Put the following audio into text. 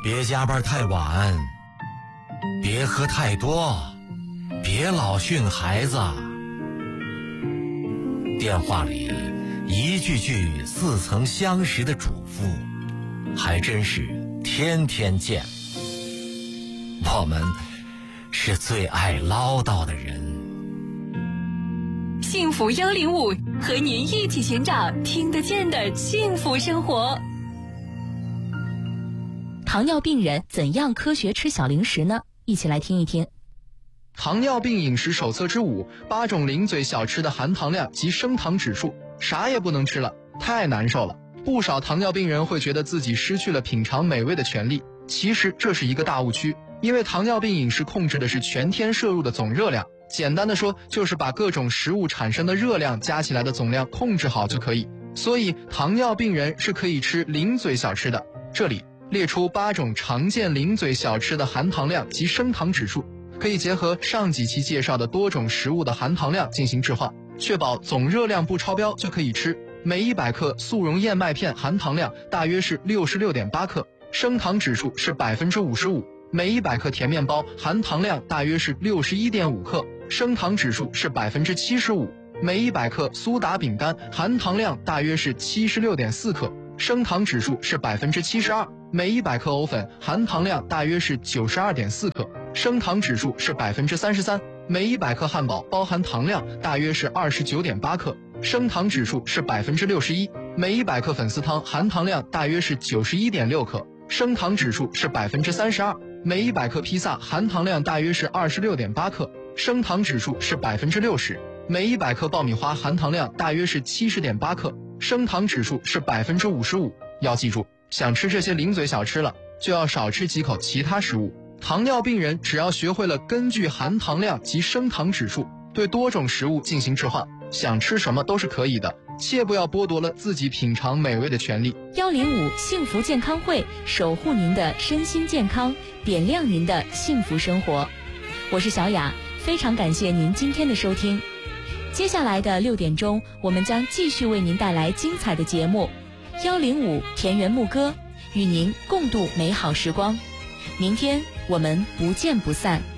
别加班太晚，别喝太多，别老训孩子。电话里一句句似曾相识的嘱咐，还真是天天见。我们是最爱唠叨的人。 幸福105和您一起寻找听得见的幸福生活。 糖尿病人怎样科学吃小零食呢？一起来听一听。 糖尿病饮食手册之5：8种零嘴小吃的含糖量及升糖指数。啥也不能吃了，太难受了。不少糖尿病人会觉得自己失去了品尝美味的权利，其实这是一个大误区。因为糖尿病饮食控制的是全天摄入的总热量，简单的说就是把各种食物产生的热量加起来的总量控制好就可以。所以糖尿病人是可以吃零嘴小吃的。这里列出8种常见零嘴小吃的含糖量及升糖指数，可以结合上几期介绍的多种食物的含糖量进行置换，确保总热量不超标就可以吃。每100克速溶燕麦片含糖量大约是 66.8 克，升糖指数是 55%。每100克甜面包含糖量大约是 61.5 克，升糖指数是 75%。每100克苏打饼干含糖量大约是 76.4 克，升糖指数是 72%。每100克藕粉含糖量大约是 92.4 克，升糖指数是 33%。每100克汉堡包含糖量大约是 29.8 克，升糖指数是 61%。每100克粉丝汤含糖量大约是 91.6 克，升糖指数是 32%。每100克披萨含糖量大约是 26.8 克，升糖指数是 60%。每100克爆米花含糖量大约是 70.8 克，升糖指数是 55%。要记住，想吃这些零嘴小吃了，就要少吃几口其他食物。糖尿病人只要学会了根据含糖量及升糖指数对多种食物进行置换，想吃什么都是可以的，切不要剥夺了自己品尝美味的权利。 105幸福健康会，守护您的身心健康，点亮您的幸福生活。我是小雅，非常感谢您今天的收听。接下来的6点钟，我们将继续为您带来精彩的节目。105田园牧歌，与您共度美好时光。明天我们不见不散。